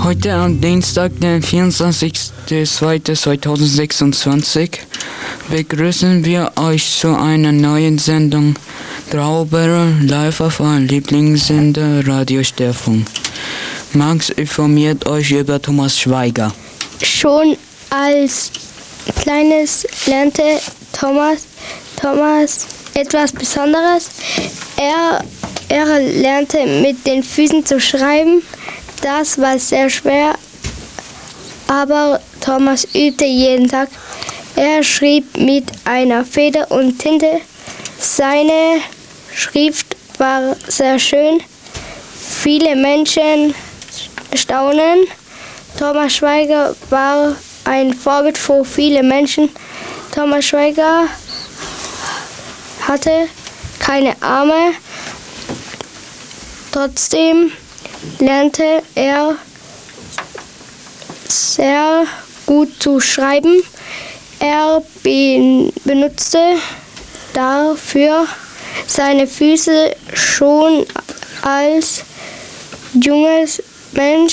Heute am Dienstag, den 24.02.2026, begrüßen wir euch zu einer neuen Sendung Graubeere live auf eurem Lieblingssender Radio Störfunk. Max informiert euch über Thomas Schweiger. Schon als Kleines lernte Thomas etwas Besonderes. Er lernte mit den Füßen zu schreiben. Das war sehr schwer, aber Thomas übte jeden Tag. Er schrieb mit einer Feder und Tinte. Seine Schrift war sehr schön. Viele Menschen staunen. Thomas Schweiger war ein Vorbild für viele Menschen. Thomas Schweiger hatte keine Arme. Trotzdem lernte er sehr gut zu schreiben. Er benutzte dafür seine Füße schon als junges Mensch.